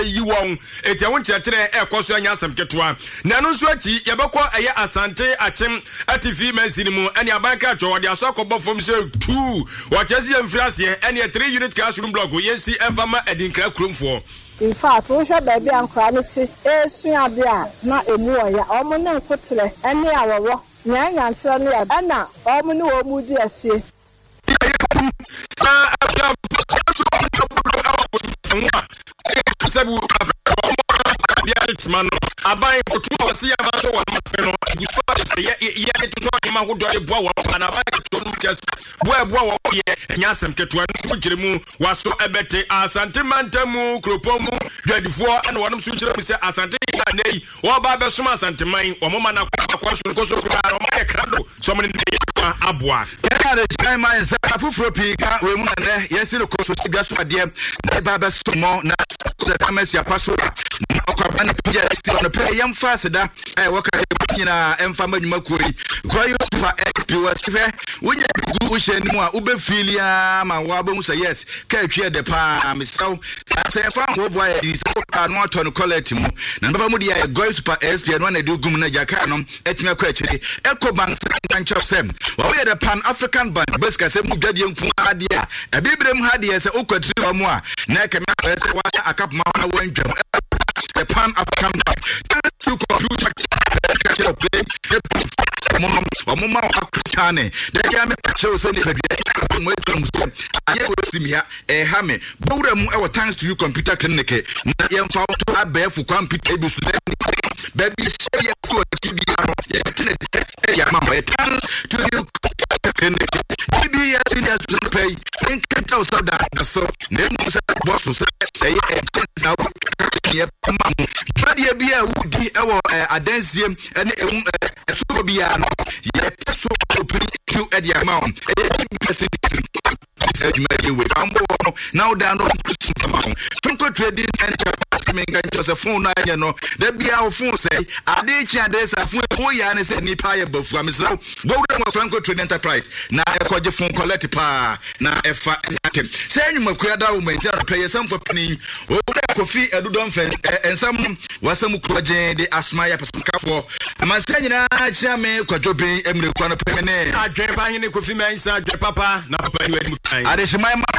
yi won eti awon kyerɛkyerɛ ɛkɔ anya asɛm ketwa na no nso ati yɛbɛkɔ ɛyɛ asante akyem atifi mansi mu ɛne abanka atwa wɔde aso akɔbɔ fam sɛ 2 wɔkyɛse yɛmfiri aseɛ ɛne 3 unit classroom block yɛsi ɛmfama ɛdinkra kuromfoɔ. In fact, we have baby and quality. Soon there, not a more. Almost no footlet, any hour. Nyan and Sonny, Anna, almost no mood, yes. Man, I buy for 2 hours. See about one maseno. You saw this. Yeah, to know him who do a boa and I buy to just boa and Yasam Ketuan, which was so a better as Santimantemu, Kropomu, ready for and one of Sutra, Mr. Asante, or Baba Suma Santimine, or Momana, so many Abwa. Time I said, Afufropi, women, yes, it was a gas for them, Baba Sumo, the Tamesia Pasura. Still on the pay young faster. I work at and family Makuri. Grow super XP when you do wish anymore. Ubefilia, my wabum say yes. Catch here the palm. So I say, I found what boy is not on call it. Number Mudia, go super SP and when I do Gumna Jacanum, Etna Quetchy, Echo Banks and Chosem. Well, we had a Pan African band, Buska Mugadium Puadia, a Bibram Hadia, a Okatri or more. Neck and a cup mama went to the Pan African band. Two computer Mama Christiane, the Yami chosen I see me a hammer. Bodem our thanks to you, computer clinic. Yam found to have bear for computer baby. To you. Maybe I think that's to pay. In Cantos of that, so then was a boss who said, now, Claudia be a woody a dance and a superbiano. Yet, so you at the amount. Now down on Christmas amount. Funko trading and just a phone, you know. There be our phone say, I did there's a phone, Yanis and Nipaya before me. So, Bowden was Funko Trade Enterprise. Now, I call your phone collect pa. Now, if I send you a crowd woman, pay some for penny. Coffee, a do and some was some Krajan, the Asmaya Pascal. I must say, Chame, Quadrobe, Emily, Pamene. I drank by any coffee man, Papa, now. I just my